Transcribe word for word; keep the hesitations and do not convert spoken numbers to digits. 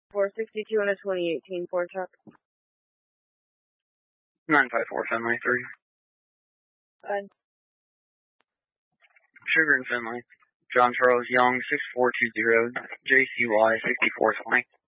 four sixty-two and a twenty eighteen Ford truck. nine five four Finley three. Fine. Sugar and Finley. John Charles Young, six four two zero, J C Y sixty-four twenty.